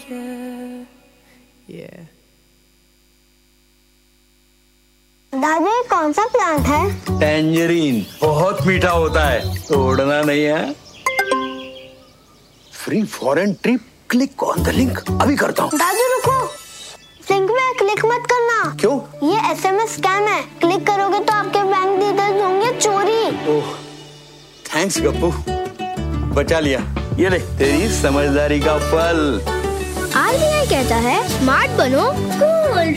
दादी कौन सा प्लांट है? टेंजरीन, बहुत मीठा होता है, तोड़ना नहीं है। Free foreign trip, click on the link. अभी करता हूँ। दादी रुको, लिंक में क्लिक मत करना। क्यों? ये SMS स्कैम है, क्लिक करोगे तो आपके बैंक डिटेल्स होंगे चोरी। ओह, थैंक्स गप्पू, बचा लिया। ये ले तेरी समझदारी का फल। RBI कहता है स्मार्ट बनो कूल।